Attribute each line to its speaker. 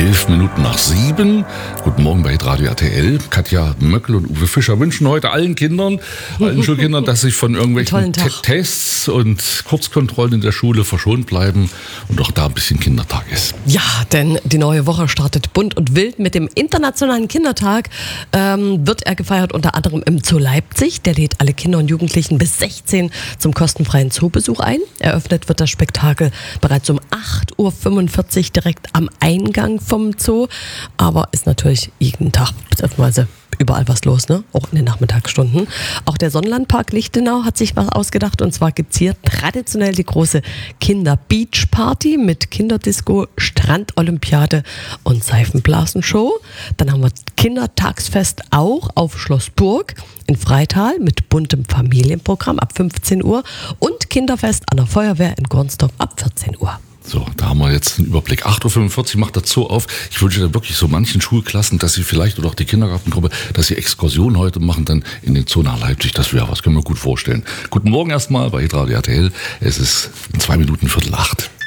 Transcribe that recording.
Speaker 1: 7:11. Guten Morgen bei Radio RTL. Katja Möckel und Uwe Fischer wünschen heute allen Kindern, allen Schulkindern, dass sie von irgendwelchen Tests und Kurzkontrollen in der Schule verschont bleiben und auch da ein bisschen Kindertag ist.
Speaker 2: Ja, denn die neue Woche startet bunt und wild mit dem Internationalen Kindertag. Wird er gefeiert unter anderem im Zoo Leipzig. Der lädt alle Kinder und Jugendlichen bis 16 zum kostenfreien Zoobesuch ein. Eröffnet wird das Spektakel bereits um 8:45 Uhr direkt am Eingang vom Zoo. Aber ist natürlich jeden Tag beziehungsweise überall was los, ne? Auch in den Nachmittagsstunden. Auch der Sonnenlandpark Lichtenau hat sich was ausgedacht. Und zwar gibt es hier traditionell die große Kinder-Beach-Party mit Kinderdisco, Strandolympiade und Seifenblasenshow. Dann haben wir Kindertagsfest auch auf Schloss Burg in Freital mit buntem Familienprogramm ab 15 Uhr und Kinderfest an der Feuerwehr in Gornsdorf ab 14 Uhr.
Speaker 1: So, da haben wir jetzt einen Überblick. 8:45 Uhr macht das Zoo auf. Ich wünsche dann wirklich so manchen Schulklassen, dass sie vielleicht, oder auch die Kindergartengruppe, dass sie Exkursionen heute machen, dann in den Zoo nach Leipzig. Das wäre was, können wir gut vorstellen. Guten Morgen erstmal bei Radio RTL. Es ist in 2 Minuten 7:45.